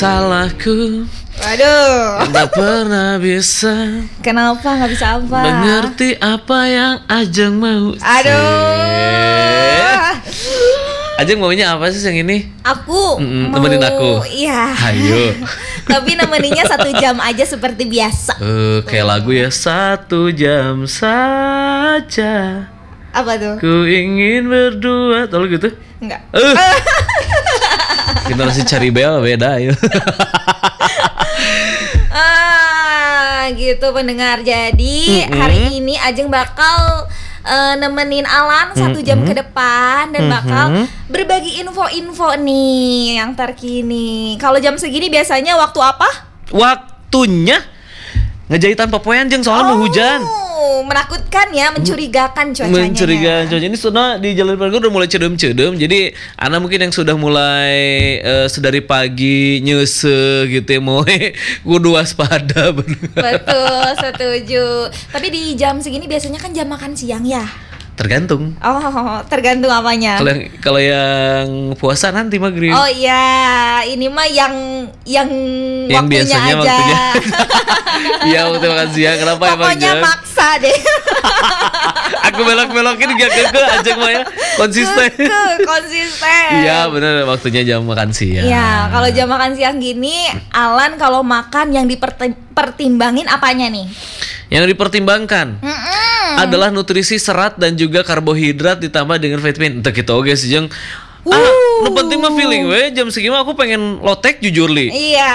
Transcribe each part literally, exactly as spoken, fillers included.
Salahku, Waduh. tak pernah bisa Kenapa nggak bisa apa? mengerti apa yang Ajeng mau. Aduh. Ajeng maunya apa sih yang ini? Aku Mm-mm, mau, temenin aku. Iya. Ayo. Tapi nemeninnya satu jam aja seperti biasa. Eh, kayak lagu ya, satu jam saja. Apa tuh? Ku ingin berdua, tau gitu? Enggak. Eh. Generasi cari bel beda ya. Ah, gitu pendengar. Jadi Mm-mm. hari ini Ajeng bakal uh, nemenin Alan satu jam ke depan dan bakal berbagi info-info nih yang terkini. Kalau jam segini biasanya waktu apa? Waktunya ngejahitan popoyan Jeng, soalnya mau hujan. Menakutkan ya, mencurigakan cuacanya. Mencurigakan cuaca ini sudah di Jalan Pargo udah mulai cedem-cedem. Jadi Ana mungkin yang sudah mulai uh, sedari pagi nyese gitu ya, mau kudu waspada bener. Betul, setuju. Tapi di jam segini biasanya kan jam makan siang ya. Tergantung. Oh, tergantung apanya. Kalau yang kalau yang puasa nanti maghrib. Oh iya, ini mah yang yang, Yang waktunya biasanya aja. waktunya. Iya, waktu makan siang. Kenapa emang Pokoknya Jeng? maksa deh. Aku belok-belokin gak ke Ajeng mah ya. Konsisten. Keke, konsisten. Iya benar, waktunya jam makan siang. Iya, kalau jam makan siang gini, Alan kalau makan yang dipertimbangin apanya nih? Yang dipertimbangkan Mm-mm. adalah nutrisi, serat dan juga karbohidrat ditambah dengan vitamin. Entah kita oke sih Jeng. Ah, Uh. nu penting mah feeling we, jam segini mah aku pengen lotek jujur li. Iya.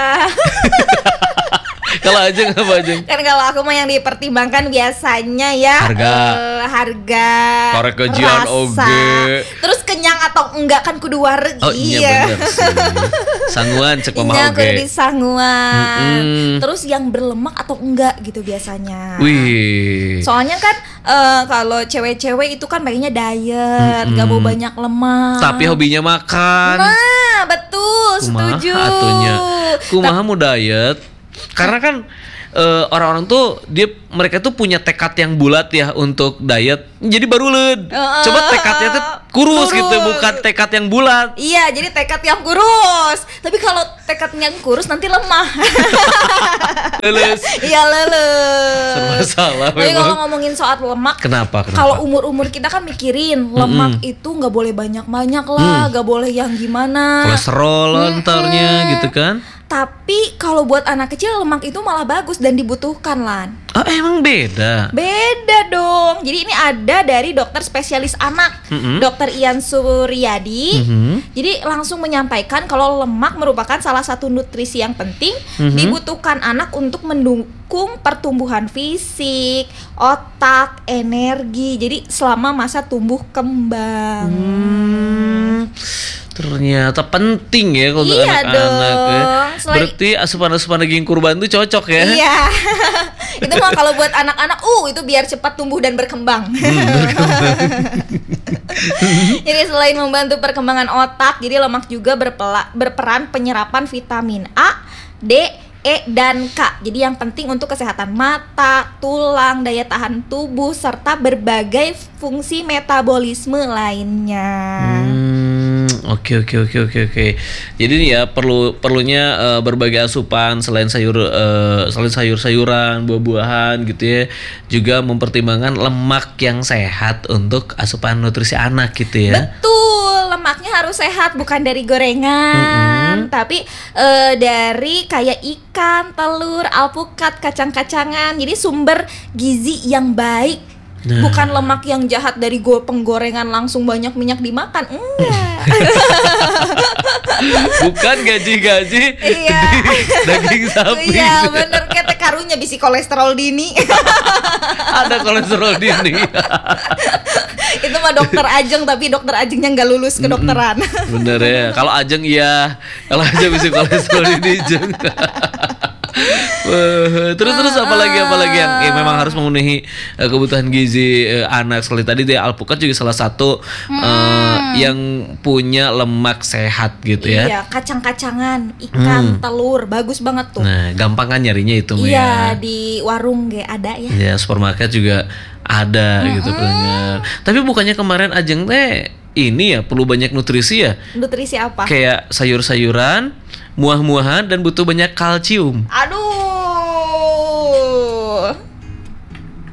Kalau Ajeng apa Ajeng? Kan kalau aku mah yang dipertimbangkan biasanya ya Harga. eh, harga, Korek kejian rasa, oge. terus kenyang atau enggak kan kudu wareg. Oh iya bener sih. Sangguan cek mama Iya, kudu oge. disangguan. Mm-mm. Terus yang berlemak atau enggak gitu biasanya. Wih. Soalnya kan eh, kalau cewek-cewek itu kan pengennya diet, nggak mau banyak lemak. Tapi hobinya makan. Nah, betul, Kumaha setuju. atunya. Kumaha mau diet. Karena kan eh, orang-orang tuh dia mereka tuh punya tekad yang bulat ya untuk diet. Jadi baru led. Uh, Coba tekadnya tuh kurus, kurus. gitu, bukan tekad yang bulat. Iya, jadi tekad yang kurus. Tapi kalau tekad yang kurus nanti lemah. Leles. Iya, leles. Serba salah Tapi memang. kalau ngomongin soal lemak, Kenapa? Kenapa? kalau umur-umur kita kan mikirin lemak itu nggak boleh banyak-banyak lah, nggak boleh yang gimana. kolesterol antarnya gitu kan? Tapi kalau buat anak kecil lemak itu malah bagus dan dibutuhkan, Lan. Oh, emang beda. Beda dong. Jadi ini ada dari dokter spesialis anak, Mm-mm. dokter Ian Suryadi. Mhm. Jadi langsung menyampaikan kalau lemak merupakan salah satu nutrisi yang penting Mhm. dibutuhkan anak untuk mendukung pertumbuhan fisik, otak, energi. Jadi selama masa tumbuh kembang. Hmm, ternyata penting ya untuk Iya anak-anak ya. dong. Selain- Berarti asupan-asupan daging kurban tuh cocok ya? Iya. Itu mah kalau buat anak-anak, uh itu biar cepat tumbuh dan berkembang. Jadi selain membantu perkembangan otak, jadi lemak juga berpela- berperan penyerapan vitamin A, D, E, dan K. Jadi yang penting untuk kesehatan mata, tulang, daya tahan tubuh, serta berbagai fungsi metabolisme lainnya. Hmm, oke oke oke oke oke. Jadi nih ya perlu perlunya eh, berbagai asupan selain sayur eh, selain sayur-sayuran, buah-buahan gitu ya. Juga mempertimbangkan lemak yang sehat untuk asupan nutrisi anak gitu ya. Betul, lemaknya harus sehat, bukan dari gorengan, tapi eh, dari kayak ikan, telur, alpukat, kacang-kacangan. Jadi sumber gizi yang baik. Nah. Bukan lemak yang jahat dari go- penggorengan langsung banyak minyak dimakan. Enggak. Bukan gaji-gaji Iya. daging sapi. Iya, bener kata karunya bisi kolesterol dini. Ada kolesterol dini. Itu mah dokter Ajeng, tapi dokter Ajengnya nggak lulus kedokteran. Bener ya. Kalau Ajeng iya, kalau Ajeng bisa kolesterol dini Jeng. Wah, terus terus apa lagi apa lagi yang eh, memang harus memenuhi eh, kebutuhan gizi eh, anak. Sekali tadi dia alpukat juga salah satu eh, yang punya lemak sehat gitu ya. Iya, kacang-kacangan, ikan, telur, bagus banget tuh. Nah, gampang kan nyarinya itu Mia. Iya, di warung ge ada ya. Ya, supermarket juga ada gitu pendengar. Tapi bukannya kemarin Ajeng teh ini ya perlu banyak nutrisi ya? Nutrisi apa? Kayak sayur-sayuran, muah-muahan dan butuh banyak kalsium. Aduh,